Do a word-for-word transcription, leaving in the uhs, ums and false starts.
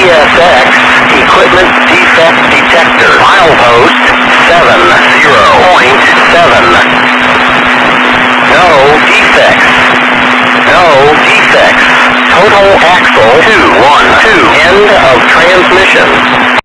S X, equipment defect detector. Milepost seven zero point seven. No defects. No defects. Total axle two one two. End of transmission.